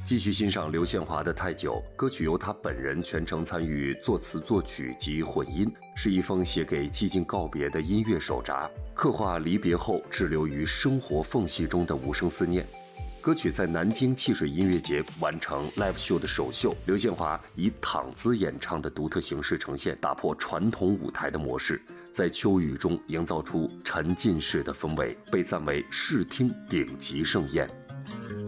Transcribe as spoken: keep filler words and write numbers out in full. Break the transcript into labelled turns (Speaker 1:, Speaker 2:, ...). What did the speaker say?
Speaker 1: 继续欣赏刘宪华的《太久》，歌曲由他本人全程参与作词作曲及混音，是一封写给寂静告别的音乐手札，刻画离别后滞留于生活缝隙中的无声思念。歌曲在南京汽水音乐节完成 live show 的首秀，刘宪华以躺姿演唱的独特形式呈现，打破传统舞台的模式，在秋雨中营造出沉浸式的氛围，被赞为视听顶级盛宴。